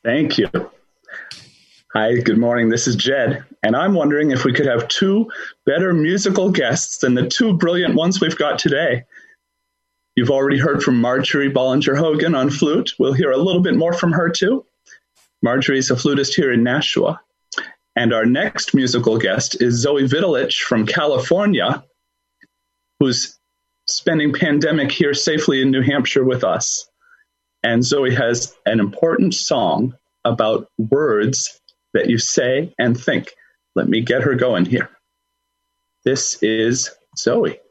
Thank you. Hi, good morning. This is Jed, and I'm wondering if we could have two better musical guests than the two brilliant ones we've got today. You've already heard from Marjorie Bollinger-Hogan on flute. We'll hear a little bit more from her too. Marjorie's a flutist here in Nashua. And our next musical guest is Zoe Vitalich from California, who's spending pandemic here safely in New Hampshire with us. And Zoe has an important song about words that you say and think. Let me get her going here. This is Zoe.